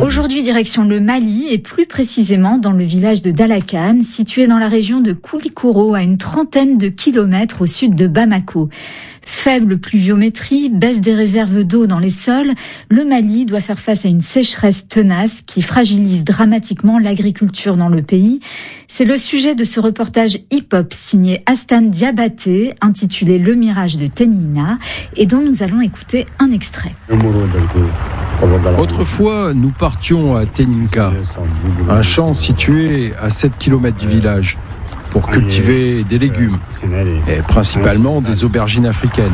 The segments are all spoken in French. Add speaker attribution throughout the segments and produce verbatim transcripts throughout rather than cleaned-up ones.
Speaker 1: Aujourd'hui, direction le Mali et plus précisément dans le village de Dalakan, situé dans la région de Koulikoro, à une trentaine de kilomètres au sud de Bamako. Faible pluviométrie, baisse des réserves d'eau dans les sols, le Mali doit faire face à une sécheresse tenace qui fragilise dramatiquement l'agriculture dans le pays. C'est le sujet de ce reportage hip-hop signé Astan Diabaté, intitulé Le Mirage de Tenina, et dont nous allons écouter un extrait.
Speaker 2: Autrefois, nous partions à Teninka, un champ situé à sept kilomètres du village, pour cultiver des légumes, et principalement des aubergines africaines.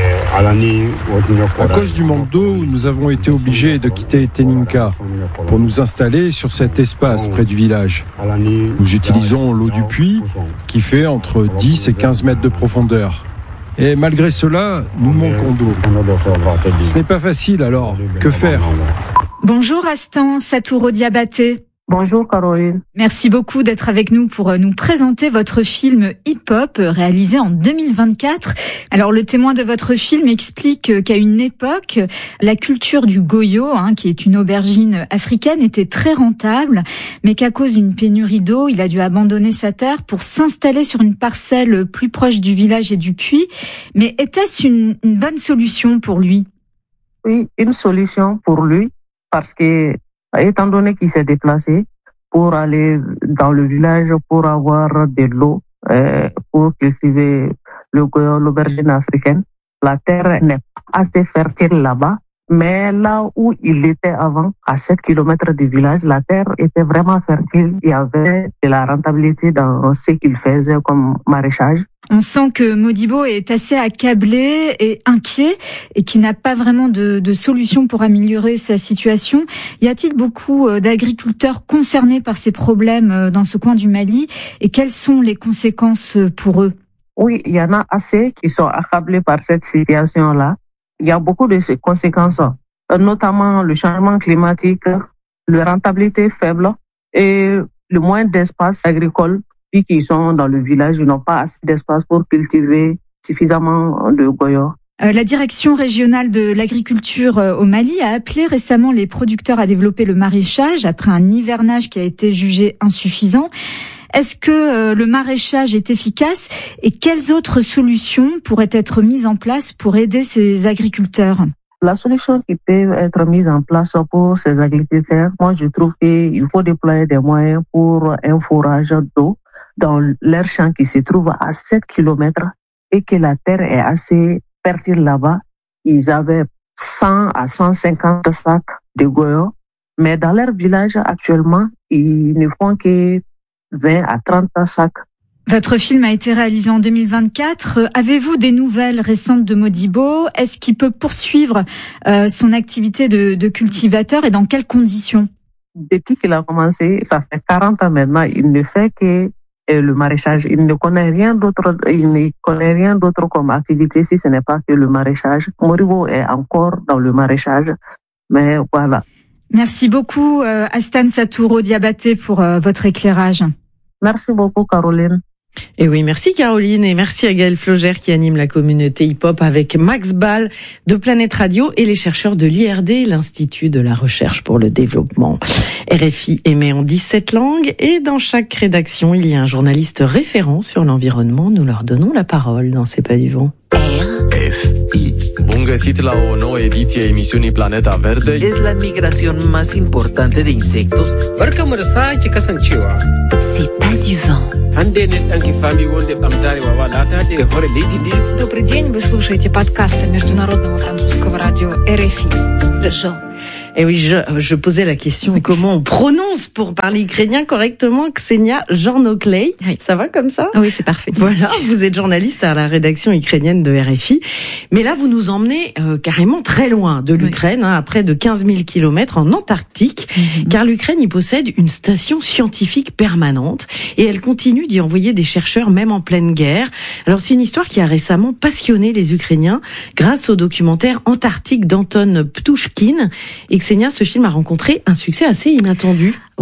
Speaker 2: À cause du manque d'eau, nous avons été obligés de quitter Teninka pour nous installer sur cet espace près du village. Nous utilisons l'eau du puits qui fait entre dix et quinze mètres de profondeur. Et malgré cela, nous manquons d'eau. Ce n'est pas facile, alors que faire ?
Speaker 1: Bonjour Astan Satouro Diabaté.
Speaker 3: Bonjour Caroline.
Speaker 1: Merci beaucoup d'être avec nous pour nous présenter votre film hip-hop réalisé en deux mille vingt-quatre. Alors le témoin de votre film explique qu'à une époque, la culture du goyo, hein, qui est une aubergine africaine, était très rentable, mais qu'à cause d'une pénurie d'eau, il a dû abandonner sa terre pour s'installer sur une parcelle plus proche du village et du puits. Mais était-ce une, une bonne solution pour lui ?
Speaker 3: Oui, une solution pour lui, parce que étant donné qu'il s'est déplacé pour aller dans le village pour avoir de l'eau, euh, pour cultiver le, l'aubergine africaine, la terre n'est pas assez fertile là-bas. Mais là où il était avant, à sept kilomètres du village, la terre était vraiment fertile. Il y avait de la rentabilité dans ce qu'il faisait comme maraîchage.
Speaker 1: On sent que Modibo est assez accablé et inquiet et qu'il n'a pas vraiment de, de solution pour améliorer sa situation. Y a-t-il beaucoup d'agriculteurs concernés par ces problèmes dans ce coin du Mali et quelles sont les conséquences pour eux ?
Speaker 3: Oui, il y en a assez qui sont accablés par cette situation-là. Il y a beaucoup de ces conséquences, notamment le changement climatique, la rentabilité faible et le moins d'espace agricole. Puis qui sont dans le village, ils n'ont pas assez d'espace pour cultiver suffisamment de goyo.
Speaker 1: Euh, la direction régionale de l'agriculture euh, au Mali a appelé récemment les producteurs à développer le maraîchage après un hivernage qui a été jugé insuffisant. Est-ce que euh, le maraîchage est efficace et quelles autres solutions pourraient être mises en place pour aider ces agriculteurs ?
Speaker 3: La solution qui peut être mise en place pour ces agriculteurs, moi je trouve qu'il faut déployer des moyens pour un forage d'eau dans leur champ qui se trouve à sept kilomètres et que la terre est assez fertile là-bas. Ils avaient cent à cent cinquante sacs de goyo, mais dans leur village actuellement, ils ne font que vingt à trente sacs.
Speaker 1: Votre film a été réalisé en deux mille vingt-quatre. Avez-vous des nouvelles récentes de Modibo ? Est-ce qu'il peut poursuivre euh, son activité de, de cultivateur et dans quelles conditions ?
Speaker 3: Depuis qu'il a commencé, ça fait quarante ans maintenant, il ne fait que euh, le maraîchage. Il ne connaît rien d'autre, il ne connaît rien d'autre comme activité si ce n'est pas que le maraîchage. Modibo est encore dans le maraîchage, mais voilà.
Speaker 1: Merci beaucoup, euh, Astan Satouro Diabaté, pour euh, votre éclairage.
Speaker 3: Merci beaucoup, Caroline.
Speaker 4: Et oui, merci Caroline et merci à Gaël Flogère qui anime la communauté hip-hop avec Max Ball de Planète Radio et les chercheurs de l'I R D, l'Institut de la Recherche pour le Développement. R F I émet en dix-sept langues et dans chaque rédaction, il y a un journaliste référent sur l'environnement. Nous leur donnons la parole dans C'est pas du vent.
Speaker 5: R F I.
Speaker 6: Bun găsit la o nouă ediție a emisiunii Planeta Verde.
Speaker 5: Es la migración más importante de insectos.
Speaker 7: Barkamu da sake kasancewa.
Speaker 5: C'est pas du vent.
Speaker 7: Hande ne ɗanki fami wanda ɓamtarewa wala ta da hore lady dis.
Speaker 8: Добрый день, вы слушаете подкасты Международного французского радио R F I.
Speaker 5: Jean.
Speaker 4: Et oui, je, je posais la question comment on prononce pour parler ukrainien correctement. Ksenia Jornokley.
Speaker 8: Oui.
Speaker 4: Ça va comme ça ?
Speaker 8: Oui, c'est parfait.
Speaker 4: Voilà, vous êtes journaliste à la rédaction ukrainienne de R F I. Mais là, vous nous emmenez euh, carrément très loin de l'Ukraine, oui. hein, à près de quinze mille kilomètres en Antarctique, mm-hmm. car l'Ukraine y possède une station scientifique permanente et elle continue d'y envoyer des chercheurs même en pleine guerre. Alors, c'est une histoire qui a récemment passionné les Ukrainiens grâce au documentaire Antarctique d'Anton Ptushkin. Et Ksenia, ce film a rencontré un succès assez inattendu.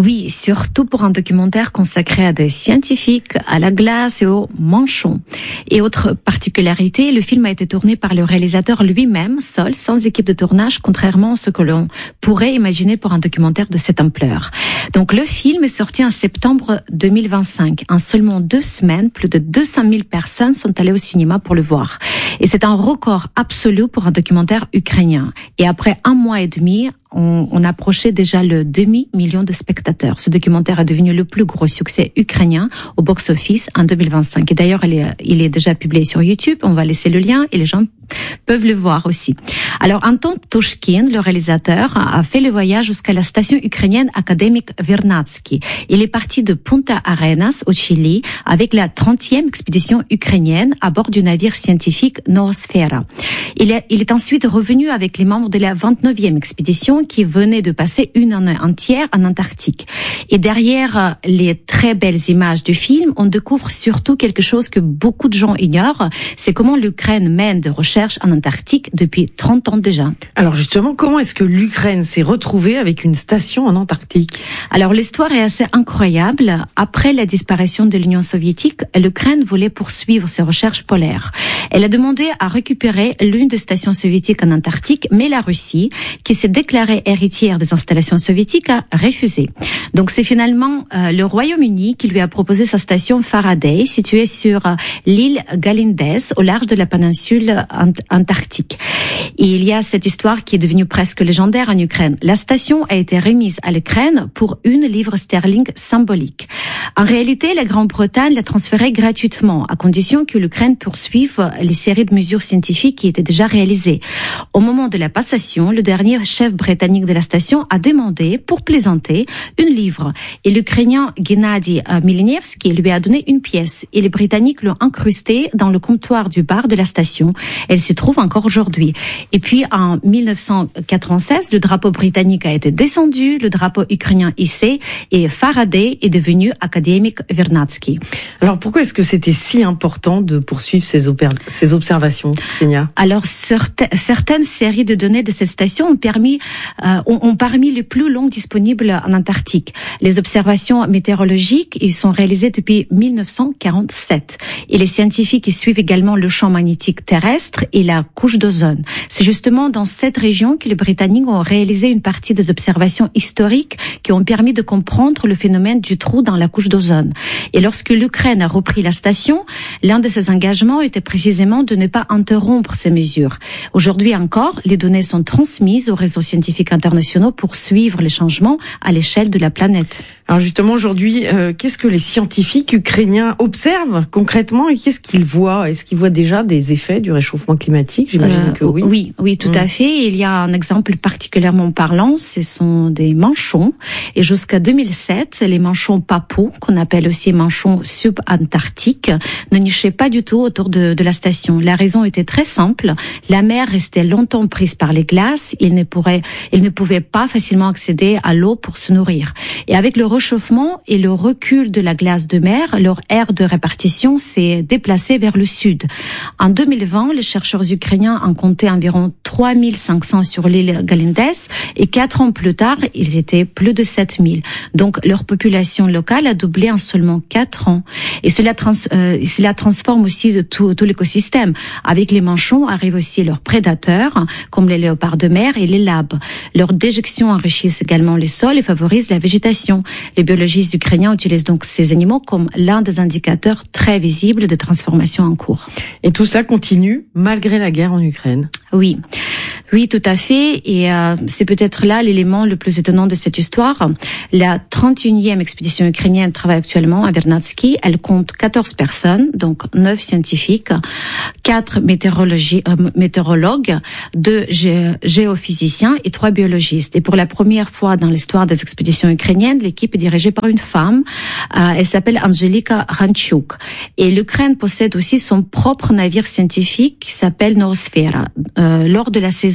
Speaker 9: Oui, surtout pour un documentaire consacré à des scientifiques, à la glace et aux manchons. Et autre particularité, le film a été tourné par le réalisateur lui-même, seul, sans équipe de tournage, contrairement à ce que l'on pourrait imaginer pour un documentaire de cette ampleur. Donc le film est sorti en septembre deux mille vingt-cinq. En seulement deux semaines, plus de deux cent mille personnes sont allées au cinéma pour le voir. Et c'est un record absolu pour un documentaire ukrainien. Et après un mois et demi, on, on approchait déjà le demi-million de spectateurs. Ce documentaire est devenu le plus gros succès ukrainien au box-office en deux mille vingt-cinq. Et d'ailleurs, il est, il est déjà publié sur YouTube. On va laisser le lien et les gens peuvent le voir aussi. Alors, Anton Ptushkin, le réalisateur, a fait le voyage jusqu'à la station ukrainienne Akademik Vernadsky. Il est parti de Punta Arenas, au Chili, avec la trentième expédition ukrainienne à bord du navire scientifique Noosfera. Il est, il est ensuite revenu avec les membres de la vingt-neuvième expédition qui venait de passer une année entière en Antarctique. Et derrière les très belles images du film, on découvre surtout quelque chose que beaucoup de gens ignorent, c'est comment l'Ukraine mène des recherches en Antarctique depuis trente ans déjà.
Speaker 4: Alors justement, comment est-ce que l'Ukraine s'est retrouvée avec une station en Antarctique?
Speaker 9: Alors l'histoire est assez incroyable. Après la disparition de l'Union soviétique, l'Ukraine voulait poursuivre ses recherches polaires. Elle a demandé à récupérer l'une des stations soviétiques en Antarctique, mais la Russie, qui s'est déclarée héritière des installations soviétiques, a refusé. Donc c'est finalement euh, le Royaume-Uni qui lui a proposé sa station Faraday, située sur euh, l'île Galindes, au large de la péninsule ant- antarctique. Et il y a cette histoire qui est devenue presque légendaire en Ukraine. La station a été remise à l'Ukraine pour une livre sterling symbolique. En réalité, la Grande-Bretagne l'a transférée gratuitement, à condition que l'Ukraine poursuive les séries de mesures scientifiques qui étaient déjà réalisées. Au moment de la passation, le dernier chef britannique de la station a demandé, pour plaisanter, une livre. Et l'Ukrainien Gennady Milenievski lui a donné une pièce. Et les Britanniques l'ont incrustée dans le comptoir du bar de la station. Elle se trouve encore aujourd'hui. Et puis, en mille neuf cent quatre-vingt-seize, le drapeau britannique a été descendu, le drapeau ukrainien hissé, et Faraday est devenu Akademik Vernadsky.
Speaker 4: Alors, pourquoi est-ce que c'était si important de poursuivre ces, opér- ces observations, Ksenia?
Speaker 9: Alors, certes, certaines séries de données de cette station ont permis, euh, ont, ont parmi les plus longues disponibles en Antarctique. Les observations météorologiques, ils sont réalisées depuis mille neuf cent quarante-sept. Et les scientifiques, ils suivent également le champ magnétique terrestre et la couche d'ozone. C'est justement dans cette région que les Britanniques ont réalisé une partie des observations historiques qui ont permis de comprendre le phénomène du trou dans la couche d'ozone. Et lorsque l'Ukraine a repris la station, l'un de ses engagements était précisément de ne pas interrompre ces mesures. Aujourd'hui encore, les données sont transmises aux réseaux scientifiques internationaux pour suivre les changements à l'échelle de la planète.
Speaker 4: Alors justement, aujourd'hui, euh, qu'est-ce que les scientifiques ukrainiens observent concrètement et qu'est-ce qu'ils voient? Est-ce qu'ils voient déjà des effets du réchauffement climatique? J'imagine euh, que oui.
Speaker 9: Oui, oui, tout mmh. à fait. Il y a un exemple particulièrement parlant, ce sont des manchons. Et jusqu'à deux mille sept, les manchons papous, qu'on appelle aussi manchons subantarctiques, ne nichaient pas du tout autour de, de la station. La raison était très simple. La mer restait longtemps prise par les glaces. Ils ne pourraient, ils ne pouvaient pas facilement accéder à l'eau pour se nourrir. Et avec le réchauffement et le recul de la glace de mer, leur aire de répartition s'est déplacée vers le sud. En deux mille vingt, les chercheurs ukrainiens en comptaient environ trois mille cinq cents sur l'île Galindes et quatre ans plus tard, ils étaient plus de sept mille. Donc, leur population locale a doublé en seulement quatre ans. Et cela, trans, euh, cela transforme aussi de tout, tout l'écosystème. Avec les manchons arrivent aussi leurs prédateurs, comme les léopards de mer et les labes. Leurs déjections enrichissent également les sols et favorisent la végétation. Les biologistes ukrainiens utilisent donc ces animaux comme l'un des indicateurs très visibles de transformation en cours.
Speaker 4: Et tout cela continue malgré la guerre en Ukraine.
Speaker 9: Oui. Oui, tout à fait. Et euh, c'est peut-être là l'élément le plus étonnant de cette histoire. La trente et unième expédition ukrainienne travaille actuellement à Vernadsky. Elle compte quatorze personnes, donc neuf scientifiques, quatre euh, météorologues, deux gé- géophysiciens et trois biologistes. Et pour la première fois dans l'histoire des expéditions ukrainiennes, l'équipe est dirigée par une femme. Euh, elle s'appelle Angelika Ranchuk. Et l'Ukraine possède aussi son propre navire scientifique qui s'appelle Noosfera. Euh, lors de la saison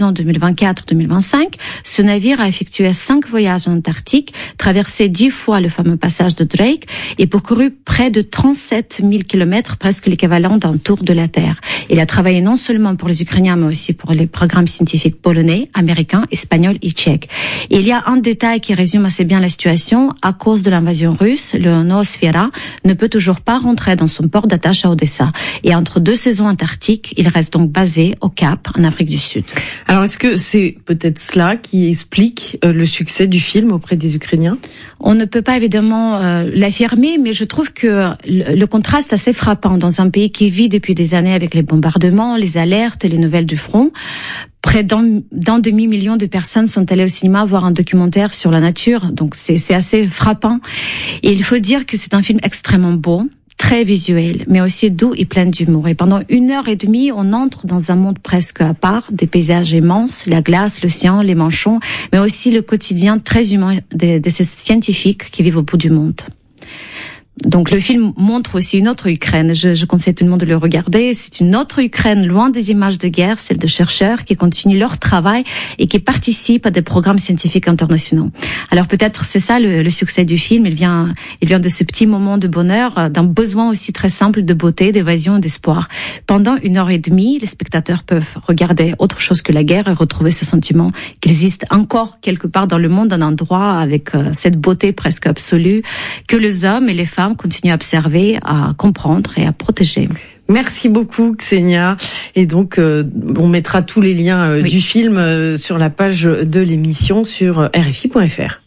Speaker 9: saison deux mille vingt-quatre deux mille vingt-cinq, ce navire a effectué cinq voyages en Antarctique, traversé dix fois le fameux passage de Drake et parcouru près de trente-sept mille kilomètres, presque l'équivalent d'un tour de la Terre. Il a travaillé non seulement pour les Ukrainiens, mais aussi pour les programmes scientifiques polonais, américains, espagnols et tchèques. Et il y a un détail qui résume assez bien la situation. À cause de l'invasion russe, le Noosfera ne peut toujours pas rentrer dans son port d'attache à Odessa. Et entre deux saisons antarctiques, il reste donc basé au Cap, en Afrique du Sud.
Speaker 4: Alors, est-ce que c'est peut-être cela qui explique euh, le succès du film auprès des Ukrainiens?
Speaker 9: On ne peut pas évidemment euh, l'affirmer, mais je trouve que le, le contraste est assez frappant dans un pays qui vit depuis des années avec les bombardements, les alertes, les nouvelles du front. Près d'un, d'un demi-million de personnes sont allées au cinéma voir un documentaire sur la nature, donc c'est, c'est assez frappant. Et il faut dire que c'est un film extrêmement beau, très visuel, mais aussi doux et plein d'humour. Et pendant une heure et demie, on entre dans un monde presque à part, des paysages immenses, la glace, l'océan, les manchons, mais aussi le quotidien très humain de, de ces scientifiques qui vivent au bout du monde. Donc le film montre aussi une autre Ukraine. Je, je conseille tout le monde de le regarder. C'est une autre Ukraine loin des images de guerre, celle de chercheurs qui continuent leur travail et qui participent à des programmes scientifiques internationaux. Alors peut-être c'est ça le, le succès du film. Il vient, il vient de ce petit moment de bonheur, d'un besoin aussi très simple de beauté, d'évasion et d'espoir. Pendant une heure et demie, les spectateurs peuvent regarder autre chose que la guerre et retrouver ce sentiment qu'il existe encore quelque part dans le monde un endroit avec euh, cette beauté presque absolue que les hommes et les femmes continuent à observer, à comprendre et à protéger.
Speaker 4: Merci beaucoup Ksenia. Et donc euh, on mettra tous les liens euh, oui. du film euh, sur la page de l'émission sur R F I point F R.